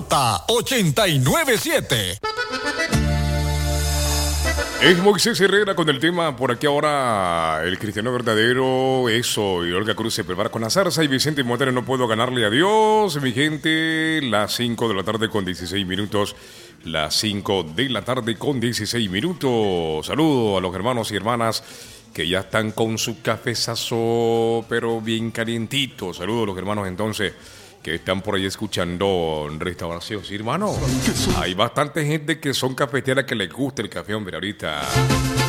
Z89.7. Es Moisés Herrera con el tema Por aquí ahora, el cristiano verdadero, eso. Y Olga Cruz se prepara con la zarza y Vicente Montero, no puedo ganarle a Dios. Mi gente, las 5 de la tarde con 16 minutos. Las 5 de la tarde con 16 minutos. Saludo a los hermanos y hermanas que ya están con su cafezazo, pero bien calientito. Saludos a los hermanos entonces que están por ahí escuchando Restauración. Sí, hermano, hay bastante gente que son cafeteras que les gusta el café, hombre, ahorita.